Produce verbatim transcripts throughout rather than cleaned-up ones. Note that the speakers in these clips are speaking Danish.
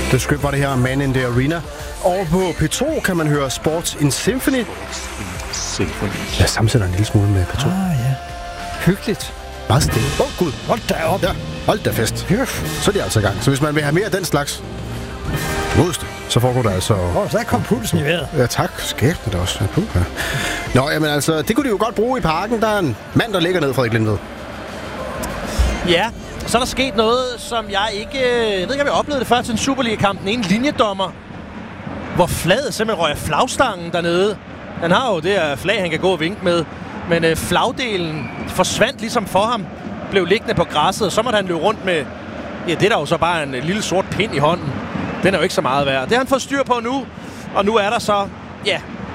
The Script var det her, Man in the Arena. Og på P to kan man høre Sports in Symphony. Symphony. Jeg sammensætter en lille smule med P to. Ah, ja. Hyggeligt. Bare stille. Åh, oh, gud. Hold da op. Ja, hold da fest. Så er de altså i gang. Så hvis man vil have mere af den slags godeste, så foregår der altså... Åh, oh, så kom pulsen i vejret. Ja, tak. Skæft det også. Ja, ja. Nå, jamen altså, det kunne de jo godt bruge i parken. Der er en mand, der ligger ned, Frederik Lindved. Ja, så er der sket noget, som jeg ikke... Jeg ved ikke, om jeg oplevede det før til en Superliga-kamp. En linjedommer, hvor flaget simpelthen røg flagstangen dernede. Han har jo det her flag, han kan gå og vinke med. Men øh, flagdelen forsvandt ligesom for ham. Blev liggende på græsset, og så måtte han løbe rundt med... Ja, det er der jo så bare en lille sort pind i hånden. Den er jo ikke så meget værd. Det har han fået styr på nu. Og nu er der så... Ja,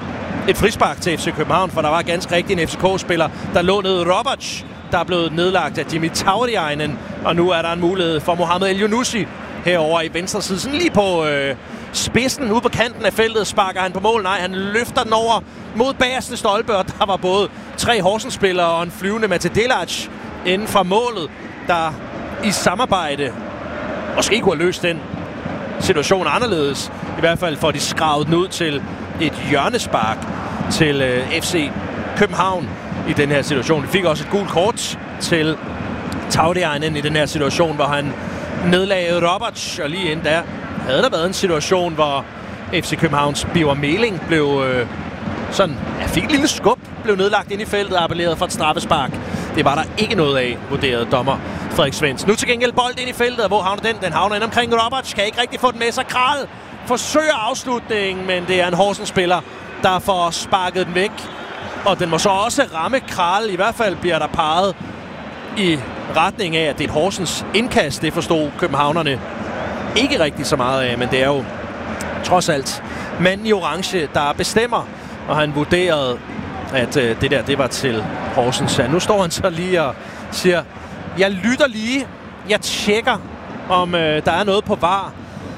et frispark til F C København, for der var ganske rigtig en F C K-spiller, der lå nede Roberts, der er blevet nedlagt af Jimmy Tauriainen, og nu er der en mulighed for Mohamed El-Younousi herover i venstre side. Sådan lige på øh, spidsen, ude på kanten af feltet, sparker han på mål. Nej, han løfter den over mod bagerste stolpe, og der var både tre Horsens-spillere og en flyvende Mate Delac inden fra målet, der i samarbejde måske kunne have løst den situation anderledes. I hvert fald får de skravet den ud til et hjørnespark til øh, F C København i den her situation. De fik også et gult kort til Tauriainen i den her situation, hvor han nedlagde Roberts, og lige inden der havde der været en situation, hvor F C Københavns Biver Meling blev øh, sådan, ja, fik et lille skub, blev nedlagt ind i feltet og appelleret for et straffespark. Det var der ikke noget af, vurderede dommer Frederik Svendsen. Nu til gengæld bold ind i feltet, og hvor havner den? Den havner ind omkring Roberts, kan ikke rigtig få den med sig. Kral forsøger afslutningen, men det er en Horsens-spiller, der får sparket den væk. Og den må så også ramme Kral. I hvert fald bliver der peget i retning af, at det er et Horsens indkast. Det forstod københavnerne ikke rigtig så meget af, men det er jo trods alt manden i orange, der bestemmer. Og han vurderede, at øh, det der, det var til Horsens. Ja, nu står han så lige og siger, jeg lytter lige, jeg tjekker, om øh, der er noget på V A R.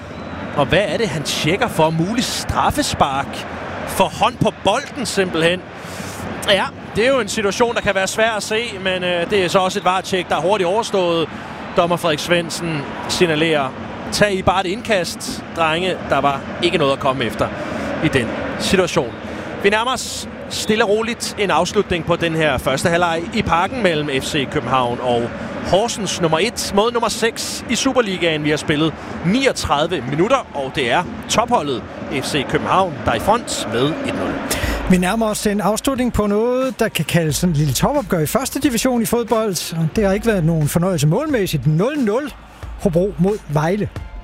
Og hvad er det, han tjekker for? Mulig straffespark for hånd på bolden simpelthen. Ja, det er jo en situation, der kan være svær at se, men øh, det er så også et V A R-tjek, der er hurtigt overstået. Dommer Frederik Svendsen signalerer, tag I bare et indkast, drenge. Der var ikke noget at komme efter i den situation. Vi nærmer os stille og roligt en afslutning på den her første halvleg i parken mellem F C København og Horsens, nummer et mod nummer seks i Superligaen. Vi har spillet niogtredive minutter, og det er topholdet F C København, der er i front med et nul. Vi nærmer os en afslutning på noget, der kan kaldes sådan en lille topopgør i første division i fodbold. Det har ikke været nogen fornøjelse målmæssigt. nul nul Hobro mod Vejle.